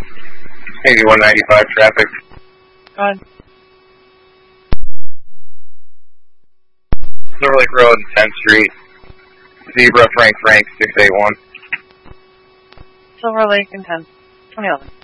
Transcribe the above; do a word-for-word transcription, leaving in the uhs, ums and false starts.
eighty-one ninety-five traffic. Go ahead. Silver Lake Road, tenth Street. Zebra, Frank Frank, six eight one. Silver Lake and tenth. twenty eleven.